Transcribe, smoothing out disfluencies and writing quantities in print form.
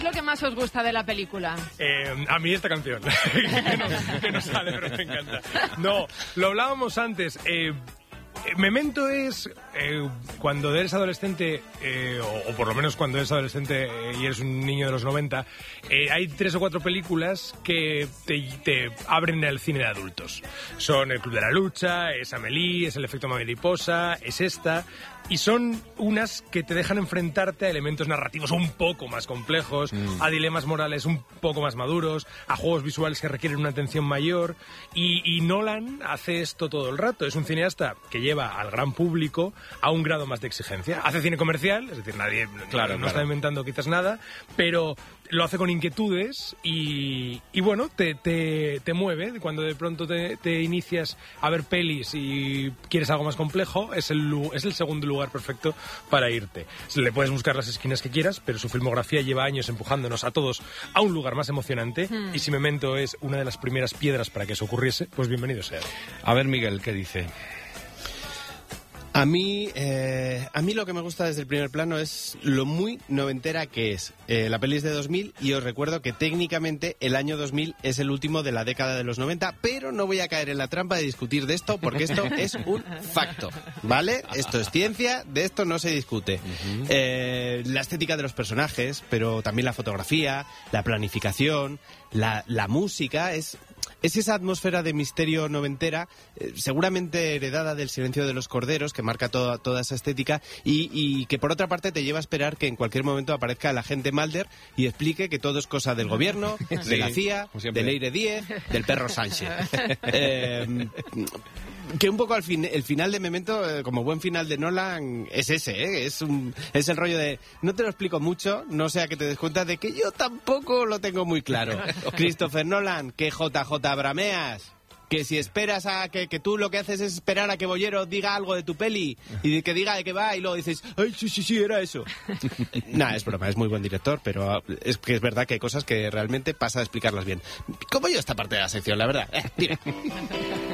¿Qué es lo que más os gusta de la película? A mí esta canción, que no sale, pero me encanta. No, lo hablábamos antes. Memento es cuando eres adolescente, o por lo menos cuando eres adolescente y eres un niño de los 90, hay 3 o 4 películas que te abren el cine de adultos. Son El Club de la Lucha, es Amélie, es El Efecto Mariposa, es esta... Y son unas que te dejan enfrentarte a elementos narrativos un poco más complejos, a dilemas morales un poco más maduros, a juegos visuales que requieren una atención mayor. Y Nolan hace esto todo el rato. Es un cineasta que lleva al gran público a un grado más de exigencia. Hace cine comercial, es decir, nadie no está inventando quizás nada, pero lo hace con inquietudes y bueno, te mueve. Cuando de pronto te inicias a ver pelis y quieres algo más complejo, es el segundo lugar perfecto para irte. Le puedes buscar las esquinas que quieras, pero su filmografía lleva años empujándonos a todos a un lugar más emocionante, y si Memento es una de las primeras piedras para que eso ocurriese, pues bienvenido sea. A ver, Miguel, ¿qué dice? A mí lo que me gusta desde el primer plano es lo muy noventera que es. La peli es de 2000 y os recuerdo que técnicamente el año 2000 es el último de la década de los 90, pero no voy a caer en la trampa de discutir de esto porque esto es un facto, ¿vale? Esto es ciencia, de esto no se discute. La estética de los personajes, pero también la fotografía, la planificación, la música, es esa atmósfera de misterio noventera, seguramente heredada del Silencio de los Corderos, que marca toda esa estética, y que por otra parte te lleva a esperar que en cualquier momento aparezca el agente Mulder y explique que todo es cosa del gobierno, de la CIA, de Leire 10, del perro Sánchez. Que un poco el final de Memento, como buen final de Nolan, es ese, ¿eh? Es el rollo de no te lo explico mucho, no sea que te des cuenta de que yo tampoco lo tengo muy claro. Christopher Nolan, que JJ brameas, que si esperas a que tú lo que haces es esperar a que Bollero diga algo de tu peli y que diga de qué va y luego dices, ay, sí, era eso. Nada, es broma, es muy buen director, pero es que es verdad que hay cosas que realmente pasa a explicarlas bien. Como yo esta parte de la sección, la verdad. Mira.